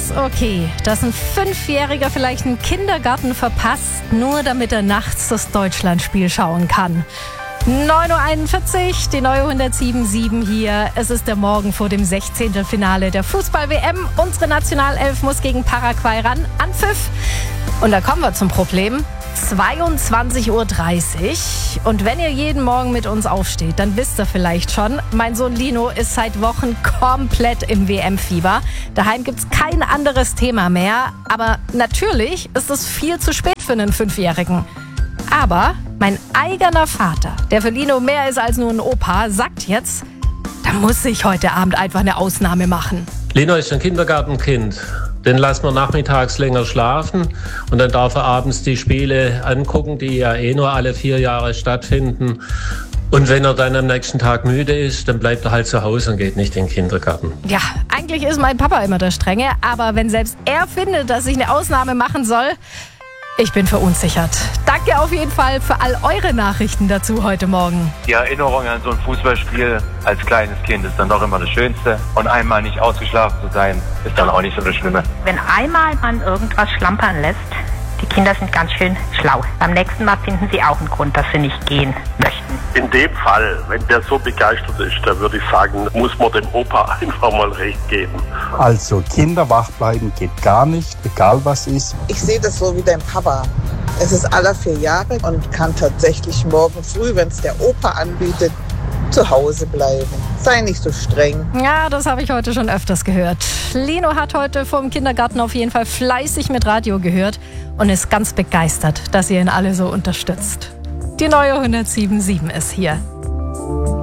das okay, dass ein 5-Jähriger vielleicht einen Kindergarten verpasst, nur damit er nachts das Deutschlandspiel schauen kann? 9.41 Uhr, die neue 107.7 hier. Es ist der Morgen vor dem 16. Finale der Fußball-WM. Unsere Nationalelf muss gegen Paraguay ran. Anpfiff. Und da kommen wir zum Problem. 22.30 Uhr. Und wenn ihr jeden Morgen mit uns aufsteht, dann wisst ihr vielleicht schon, mein Sohn Lino ist seit Wochen komplett im WM-Fieber. Daheim gibt's kein anderes Thema mehr. Aber natürlich ist es viel zu spät für einen 5-Jährigen. Aber mein eigener Vater, der für Lino mehr ist als nur ein Opa, sagt jetzt, da muss ich heute Abend einfach eine Ausnahme machen. Lino ist ein Kindergartenkind. Den lassen wir nachmittags länger schlafen und dann darf er abends die Spiele angucken, die ja nur alle 4 Jahre stattfinden. Und wenn er dann am nächsten Tag müde ist, dann bleibt er halt zu Hause und geht nicht in den Kindergarten. Ja, eigentlich ist mein Papa immer der Strenge, aber wenn selbst er findet, dass ich eine Ausnahme machen soll, ich bin verunsichert. Danke auf jeden Fall für all eure Nachrichten dazu heute Morgen. Die Erinnerung an so ein Fußballspiel als kleines Kind ist dann doch immer das Schönste. Und einmal nicht ausgeschlafen zu sein, ist dann auch nicht so das Schlimme. Wenn einmal man irgendwas schlampern lässt, die Kinder sind ganz schön schlau. Beim nächsten Mal finden sie auch einen Grund, dass sie nicht gehen möchten. In dem Fall, wenn der so begeistert ist, dann würde ich sagen, muss man dem Opa einfach mal recht geben. Also Kinder wach bleiben geht gar nicht, egal was ist. Ich sehe das so wie dein Papa. Es ist alle 4 Jahre und kann tatsächlich morgen früh, wenn es der Opa anbietet, zu Hause bleiben. Sei nicht so streng. Ja, das habe ich heute schon öfters gehört. Lino hat heute vom Kindergarten auf jeden Fall fleißig mit Radio gehört und ist ganz begeistert, dass ihr ihn alle so unterstützt. Die neue 107.7 ist hier.